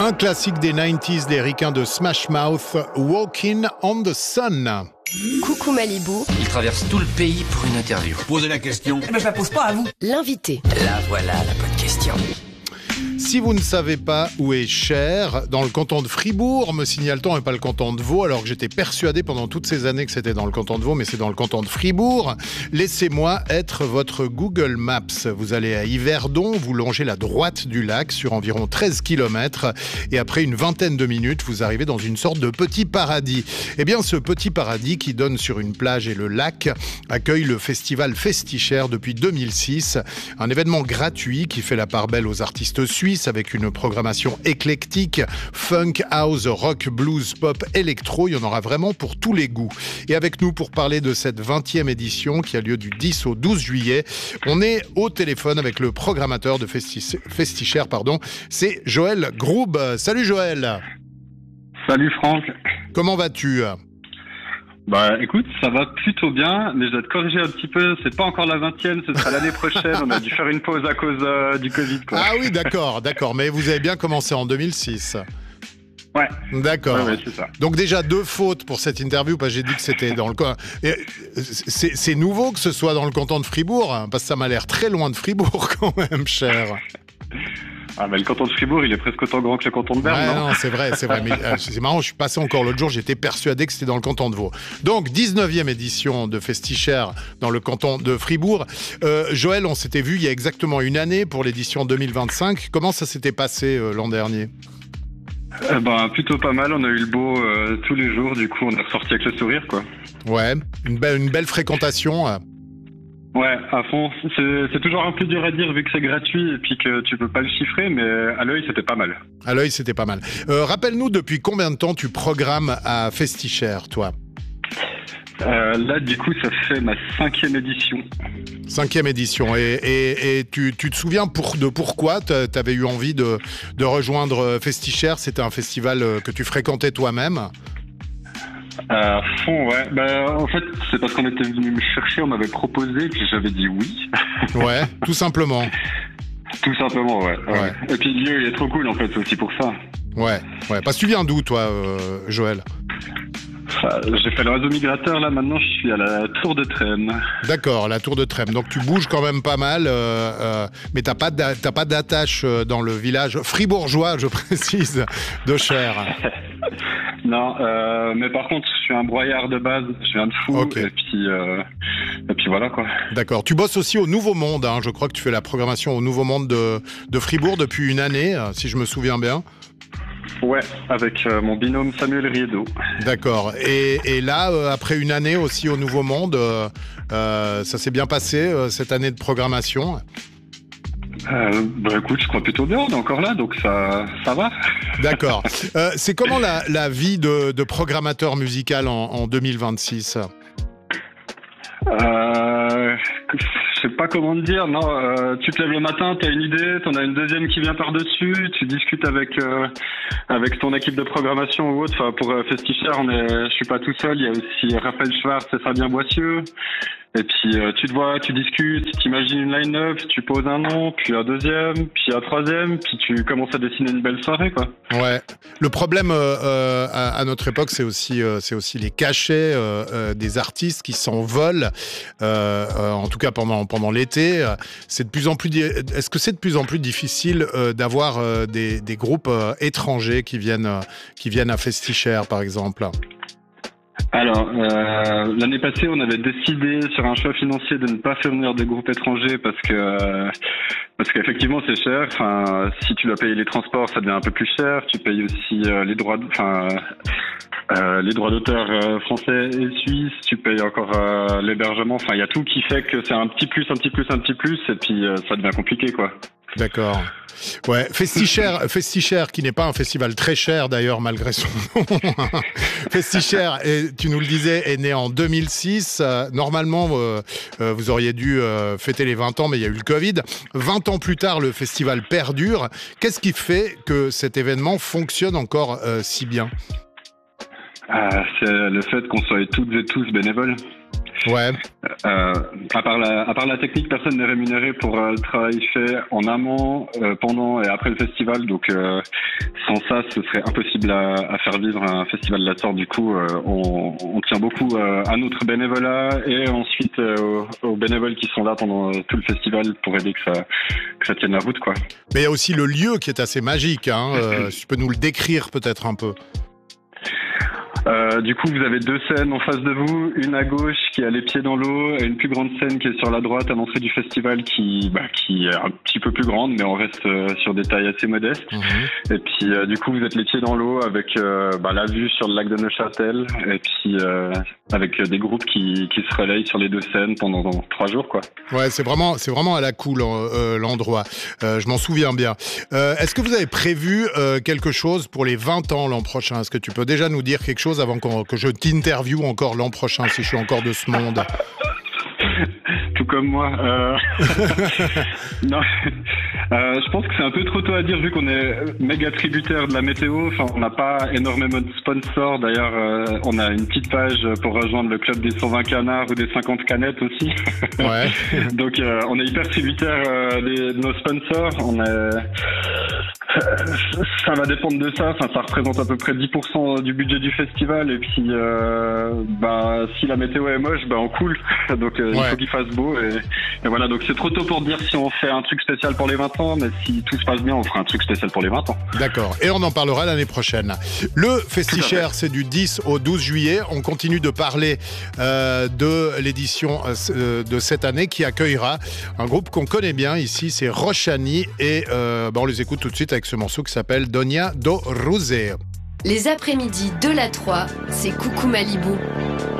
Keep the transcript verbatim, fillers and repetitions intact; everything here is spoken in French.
Un classique des quatre-vingt-dix, les ricains de Smash Mouth, Walking on the Sun. Coucou Malibu. Il traverse tout le pays pour une interview. Posez la question. Eh ben, je la pose pas à vous. L'invité. Là, voilà la bonne question. Si vous ne savez pas où est Cher, dans le canton de Fribourg, me signale-t-on, et pas le canton de Vaud, alors que j'étais persuadé pendant toutes ces années que c'était dans le canton de Vaud, mais c'est dans le canton de Fribourg. Laissez-moi être votre Google Maps. Vous allez à Yverdon, vous longez la droite du lac sur environ treize kilomètres, et après une vingtaine de minutes, vous arrivez dans une sorte de petit paradis. Eh bien, ce petit paradis qui donne sur une plage et le lac accueille le festival Festi-Cher depuis deux mille six, un événement gratuit qui fait la part belle aux artistes suisses, avec une programmation éclectique, funk, house, rock, blues, pop, électro. Il y en aura vraiment pour tous les goûts. Et avec nous pour parler de cette vingtième édition qui a lieu du dix au douze juillet, on est au téléphone avec le programmateur de Festi- Festi-Cher, pardon, c'est Joël Groub. Salut Joël. Salut Franck. Comment vas-tu ? Bah écoute, ça va plutôt bien, mais je dois te corriger un petit peu, c'est pas encore la vingtième, ce sera l'année prochaine, on a dû faire une pause à cause euh, du Covid, quoi. Ah oui, d'accord, d'accord, mais vous avez bien commencé en deux mille six. Ouais. D'accord. Ouais, ouais, c'est ça. Donc déjà deux fautes pour cette interview, parce que j'ai dit que c'était dans le coin. C'est, c'est nouveau que ce soit dans le canton de Fribourg, hein, parce que ça m'a l'air très loin de Fribourg quand même, Cher. Ah mais le canton de Fribourg, il est presque autant grand que le canton de Berne, ouais, non, non c'est vrai, c'est vrai. Mais euh, c'est marrant, je suis passé encore l'autre jour, j'étais persuadé que c'était dans le canton de Vaud. Donc, dix-neuvième édition de Festi-Cher dans le canton de Fribourg. Euh, Joël, on s'était vu il y a exactement une année pour l'édition deux mille vingt-cinq. Comment ça s'était passé euh, l'an dernier ? eh ben, plutôt pas mal, on a eu le beau euh, tous les jours, du coup on est ressorti avec le sourire, quoi. Ouais, une, be- une belle fréquentation. euh. Ouais, à fond. C'est, c'est toujours un peu dur à dire vu que c'est gratuit et puis que tu peux pas le chiffrer, mais à l'œil, c'était pas mal. À l'œil, c'était pas mal. Euh, rappelle-nous, depuis combien de temps tu programmes à Festi-Cher, toi ? Euh, là, du coup, ça fait ma cinquième édition. Cinquième édition. Et, et, et tu, tu te souviens pour, de pourquoi tu avais eu envie de, de rejoindre Festi-Cher ? C'était un festival que tu fréquentais toi-même ? À fond, ouais. Bah, en fait, c'est parce qu'on était venu me chercher, on m'avait proposé, que j'avais dit oui. Ouais, tout simplement. Tout simplement, ouais. ouais. Ouais. Et puis le lieu, il est trop cool, en fait, c'est aussi pour ça. Ouais, ouais. Parce que tu viens d'où, toi, euh, Joël ? Enfin, j'ai fait le réseau migrateur, là, maintenant, je suis à la Tour de Trême. D'accord, la Tour de Trême. Donc tu bouges quand même pas mal, euh, euh, mais t'as pas, d'a- t'as pas d'attache dans le village fribourgeois, je précise, de Cher. Non, euh, mais par contre, je suis un broyard de base, je viens de Fou, Okay. et puis, euh, et puis voilà, quoi. D'accord. Tu bosses aussi au Nouveau Monde, hein. Je crois que tu fais la programmation au Nouveau Monde de, de Fribourg depuis une année, euh, si je me souviens bien. Ouais, avec euh, mon binôme Samuel Riedo. D'accord. Et, et là, euh, après une année aussi au Nouveau Monde, euh, euh, ça s'est bien passé, euh, cette année de programmation ? Euh, bah écoute, je crois plutôt bien, on est encore là, donc ça, ça va. D'accord. Euh, c'est comment la, la vie de, de programmateur musical en, en deux mille vingt-six ? Euh, je sais pas comment te dire, non, euh, tu te lèves le matin, t'as une idée, t'en as une deuxième qui vient par-dessus, tu discutes avec euh, avec ton équipe de programmation ou autre, enfin pour euh, Festi-Cher, on est, je suis pas tout seul, il y a aussi Raphaël Schwartz et Fabien Boissieu, et puis euh, tu te vois, tu discutes, t'imagines une line-up, tu poses un nom, puis un deuxième, puis un troisième, puis tu commences à dessiner une belle soirée, quoi. Ouais. Le problème euh, euh, à, à notre époque, c'est aussi, euh, c'est aussi les cachets euh, euh, des artistes qui s'envolent, euh, euh, en tout cas pendant, pendant l'été. C'est de plus en plus. Di- Est-ce que c'est de plus en plus difficile euh, d'avoir euh, des, des groupes euh, étrangers qui viennent, euh, qui viennent à Festi-Cher, par exemple ? Alors, euh, l'année passée, on avait décidé sur un choix financier de ne pas faire venir des groupes étrangers parce que euh, parce qu'effectivement c'est cher. Enfin, si tu dois payer les transports, ça devient un peu plus cher. Tu payes aussi euh, les droits, de, enfin euh, les droits d'auteur euh, français et suisses. Tu payes encore euh, l'hébergement. Enfin, il y a tout qui fait que c'est un petit plus, un petit plus, un petit plus, et puis euh, ça devient compliqué, quoi. D'accord. Ouais, Festi-Cher, Festi-Cher, qui n'est pas un festival très cher d'ailleurs malgré son nom. Festi-Cher, et tu nous le disais, est né en deux mille six. Euh, normalement, euh, euh, vous auriez dû euh, fêter les vingt ans, mais il y a eu le Covid. vingt ans plus tard, le festival perdure. Qu'est-ce qui fait que cet événement fonctionne encore euh, si bien ? Ah, c'est le fait qu'on soit toutes et tous bénévoles. Ouais. Euh, à part la, à part la technique, personne n'est rémunéré pour euh, le travail fait en amont, euh, pendant et après le festival. Donc, euh, sans ça, ce serait impossible à, à faire vivre un festival de la sorte. Du coup, euh, on, on tient beaucoup euh, à notre bénévolat et ensuite euh, aux, aux bénévoles qui sont là pendant tout le festival pour aider que ça, que ça tienne la route, quoi. Mais il y a aussi le lieu qui est assez magique. Hein. Euh, tu peux nous le décrire peut-être un peu? Euh, du coup, vous avez deux scènes en face de vous, une à gauche qui a les pieds dans l'eau et une plus grande scène qui est sur la droite à l'entrée du festival qui, bah, qui est un petit peu plus grande, mais on reste euh, sur des tailles assez modestes. Mmh. Et puis, euh, du coup, vous êtes les pieds dans l'eau avec euh, bah, la vue sur le lac de Neuchâtel et puis euh, avec des groupes qui, qui se relayent sur les deux scènes pendant trois jours, quoi. Ouais, c'est vraiment, c'est vraiment à la cool euh, l'endroit. Euh, je m'en souviens bien. Euh, est-ce que vous avez prévu euh, quelque chose pour les vingt ans l'an prochain? Est-ce que tu peux déjà nous dire quelque chose avant que je t'interviewe encore l'an prochain, si je suis encore de ce monde? Tout comme moi. Euh... non, euh, je pense que c'est un peu trop tôt à dire vu qu'on est méga tributaire de la météo. Enfin, on n'a pas énormément de sponsors. D'ailleurs, euh, on a une petite page pour rejoindre le club des cent vingt canards ou des cinquante canettes aussi. Ouais. Donc, euh, on est hyper tributaire euh, des, de nos sponsors. On est... Ça va dépendre de ça. Enfin, ça représente à peu près dix pour cent du budget du festival. Et puis, euh, bah, si la météo est moche, bah, on coule. Donc, euh, ouais. Il faut qu'il fasse beau. Et, et voilà. Donc, c'est trop tôt pour dire si on fait un truc spécial pour les vingt ans. Mais si tout se passe bien, on fera un truc spécial pour les vingt ans. D'accord. Et on en parlera l'année prochaine. Le Festichère, c'est du dix au douze juillet. On continue de parler euh, de l'édition euh, de cette année qui accueillera un groupe qu'on connaît bien ici. C'est Rochani. Et euh, bah, on les écoute tout de suite avec ce morceau qui s'appelle Donia do Rosé. Les après-midi de la trois, c'est Coucou Malibu.